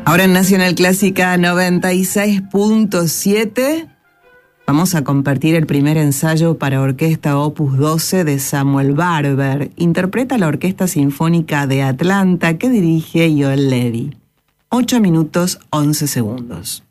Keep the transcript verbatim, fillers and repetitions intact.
Ahora en Nacional Clásica noventa y seis punto siete vamos a compartir el primer ensayo para orquesta opus doce de Samuel Barber. Interpreta la Orquesta Sinfónica de Atlanta que dirige Joel Levy. ocho minutos once segundos.